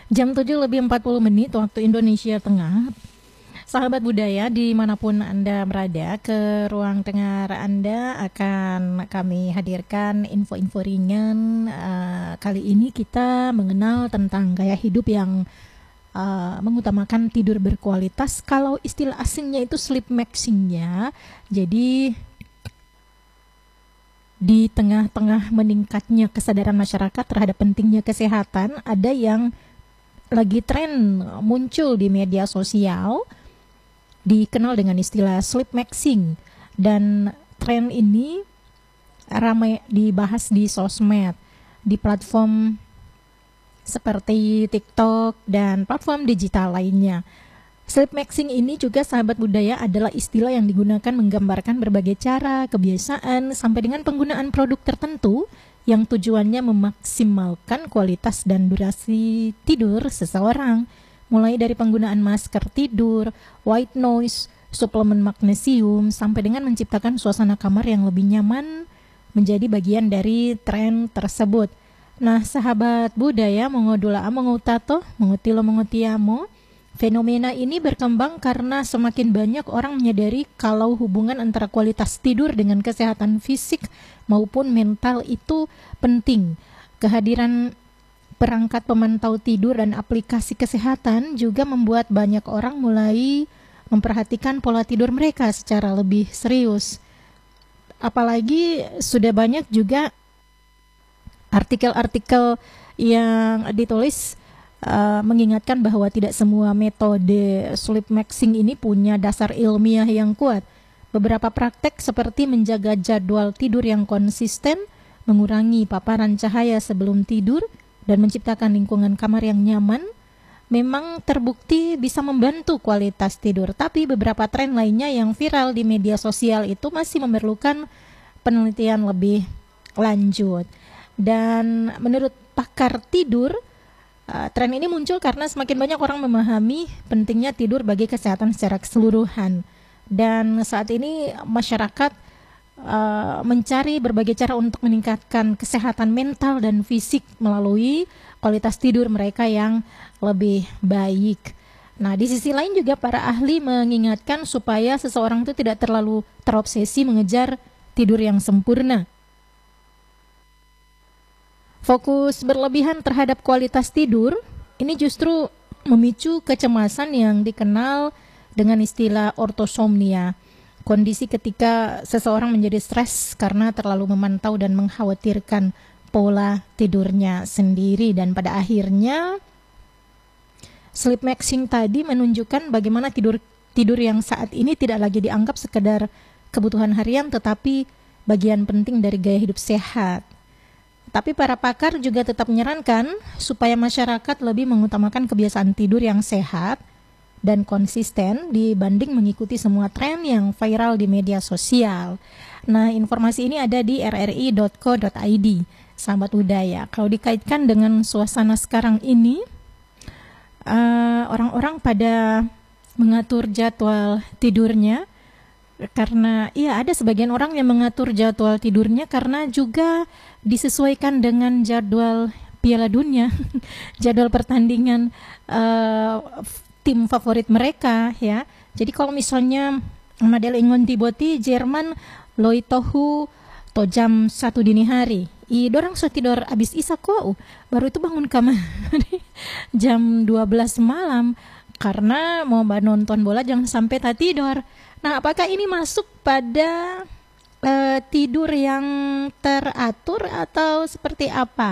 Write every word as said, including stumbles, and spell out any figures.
Jam tujuh lebih empat puluh menit waktu Indonesia Tengah. Sahabat budaya dimanapun Anda berada, ke ruang dengar Anda akan kami hadirkan info-info ringan. Uh, kali ini kita mengenal tentang gaya hidup yang uh, mengutamakan tidur berkualitas. Kalau istilah asingnya itu sleep maxing ya. Jadi di tengah-tengah meningkatnya kesadaran masyarakat terhadap pentingnya kesehatan, ada yang lagi tren muncul di media sosial dikenal dengan istilah sleep maxing, dan tren ini ramai dibahas di sosmed, di platform seperti TikTok dan platform digital lainnya. Sleep maxing ini juga, sahabat budaya, adalah istilah yang digunakan menggambarkan berbagai cara, kebiasaan, sampai dengan penggunaan produk tertentu yang tujuannya memaksimalkan kualitas dan durasi tidur seseorang, mulai dari penggunaan masker tidur, white noise, suplemen magnesium, sampai dengan menciptakan suasana kamar yang lebih nyaman menjadi bagian dari tren tersebut. Nah, sahabat budaya, mongodula mongutato, mongotilo mongotiamo, fenomena ini berkembang karena semakin banyak orang menyadari kalau hubungan antara kualitas tidur dengan kesehatan fisik maupun mental itu penting. Kehadiran perangkat pemantau tidur dan aplikasi kesehatan juga membuat banyak orang mulai memperhatikan pola tidur mereka secara lebih serius. Apalagi sudah banyak juga artikel-artikel yang ditulis Uh, mengingatkan bahwa tidak semua metode sleep maxing ini punya dasar ilmiah yang kuat. Beberapa praktek seperti menjaga jadwal tidur yang konsisten, mengurangi paparan cahaya sebelum tidur, dan menciptakan lingkungan kamar yang nyaman memang terbukti bisa membantu kualitas tidur. Tapi beberapa tren lainnya yang viral di media sosial itu masih memerlukan penelitian lebih lanjut. Dan menurut pakar tidur, Uh, tren ini muncul karena semakin banyak orang memahami pentingnya tidur bagi kesehatan secara keseluruhan. Dan saat ini masyarakat uh, mencari berbagai cara untuk meningkatkan kesehatan mental dan fisik melalui kualitas tidur mereka yang lebih baik. Nah, di sisi lain juga para ahli mengingatkan supaya seseorang itu tidak terlalu terobsesi mengejar tidur yang sempurna. Fokus berlebihan terhadap kualitas tidur ini justru memicu kecemasan yang dikenal dengan istilah ortosomnia. Kondisi ketika seseorang menjadi stres karena terlalu memantau dan mengkhawatirkan pola tidurnya sendiri, dan pada akhirnya sleep maxing tadi menunjukkan bagaimana tidur tidur yang saat ini tidak lagi dianggap sekedar kebutuhan harian, tetapi bagian penting dari gaya hidup sehat. Tapi para pakar juga tetap menyarankan supaya masyarakat lebih mengutamakan kebiasaan tidur yang sehat dan konsisten dibanding mengikuti semua tren yang viral di media sosial. Nah, informasi ini ada di r r i dot co dot i d. Sahabat budaya, kalau dikaitkan dengan suasana sekarang ini, uh, orang-orang pada mengatur jadwal tidurnya. Karena iya, ada sebagian orang yang mengatur jadwal tidurnya karena juga disesuaikan dengan jadwal Piala Dunia, jadwal pertandingan uh, tim favorit mereka ya. Jadi kalau misalnya Madel Ingon Tiboti Jerman loitohu to jam satu dini hari, i dorang so tidur abis isa ko baru itu bangun kamar jam dua belas malam karena mau nonton bola jangan sampai tak tidur. Nah, apakah ini masuk pada uh, tidur yang teratur atau seperti apa?